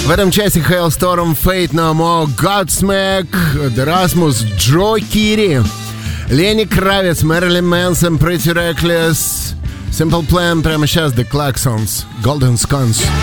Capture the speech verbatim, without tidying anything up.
В этом часе Hailstorm, Fate No More, Godsmack, Erasmus, Джо Кири, Ленни Кравец, Мэрилин Мэнсон, Pretty Reckless, Simple Plan. Прямо сейчас The Klaxons, Golden Scones.